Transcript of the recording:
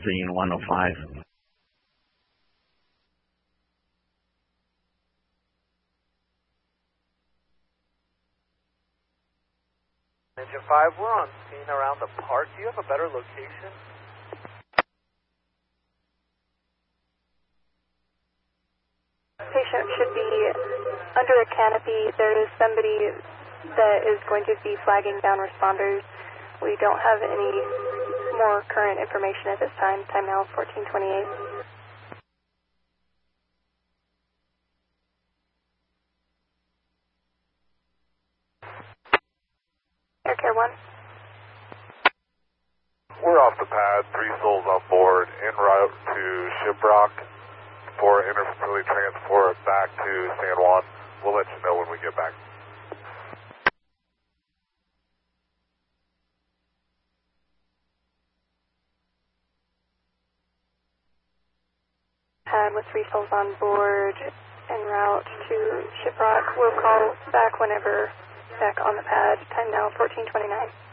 seeing 105. Engine 5, we're on scene around the park. Do you have a better location? Patient should be under a canopy. There is somebody that is going to be flagging down responders. We don't have any more current information at this time. Time now 14:28. Air Care 1. We're off the pad, 3 souls on board, en route to Shiprock for interfacility transport back to San Juan. We'll let you know when we get back. Pad with 3 souls on board, en route to Shiprock. We'll call back whenever back on the pad. Time now 14:29.